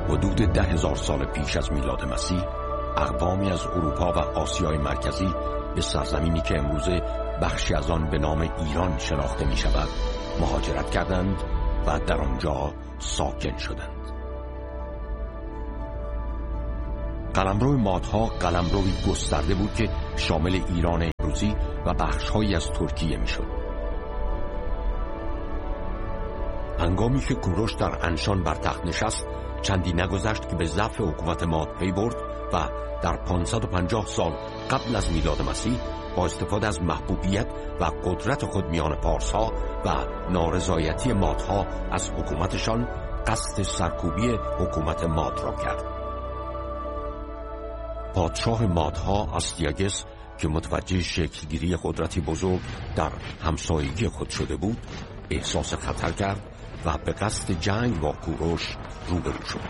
حدود 10,000 سال پیش از میلاد مسیح اقوامی از اروپا و آسیای مرکزی به سرزمینی که امروزه بخشی از آن به نام ایران شناخته می شود مهاجرت کردند و در آنجا ساکن شدند. قلمرو مادها قلمروی گسترده بود که شامل ایران امروزی و بخش‌هایی از ترکیه می‌شد. هنگامی که کوروش در انشان بر تخت نشست، چندی نگذشت که به ضعف حکومت ماد پی برد و در 550 سال قبل از میلاد مسیح با استفاده از محبوبیت و قدرت خود میان پارس‌ها و نارضایتی مادها از حکومتشان قصد سرکوبی حکومت ماد را کرد. پادشاه مادها آستیاگس که متوجه شکلگیری قدرتی بزرگ در همسایگی خود شده بود احساس خطر کرد و به قصد جنگ با کوروش روبرو شد.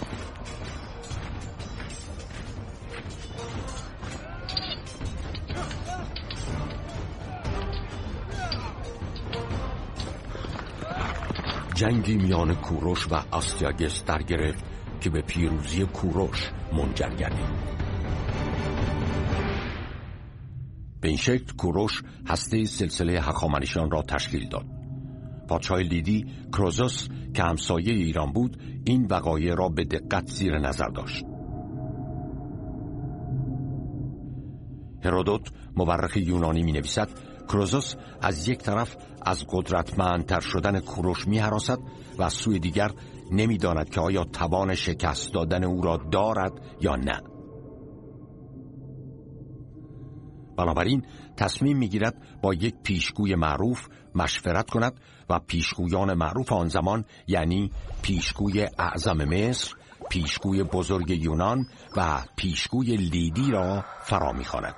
جنگی میان کوروش و آستیاگس در گرفت که به پیروزی کوروش منجر گردید. به این شکل کوروش هسته سلسله هخامنشیان را تشکیل داد. پادشاه لیدی کروزوس که همسایه ایران بود این وقایع را به دقت زیر نظر داشت. هرودوت مورخ یونانی می نویسد کروزوس از یک طرف از قدرتمندتر شدن کوروش می هراسد و از سوی دیگر نمی داند که آیا توان شکست دادن او را دارد یا نه. بنابراین تصمیم میگیرد با یک پیشگوی معروف مشورت کند و پیشگویان معروف آن زمان یعنی پیشگوی اعظم مصر، پیشگوی بزرگ یونان و پیشگوی لیدی را فرا می‌خواند.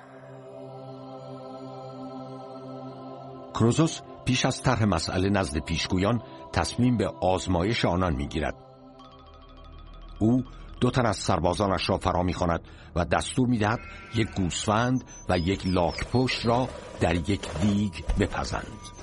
کروزوس پیش از طرح مسئله نزد پیشگویان تصمیم به آزمایش آنان میگیرد. او 2 تن از سربازانش را فرا می‌خواند و دستور می‌دهد یک گوسفند و یک لاک پشت را در یک دیگ بپزند.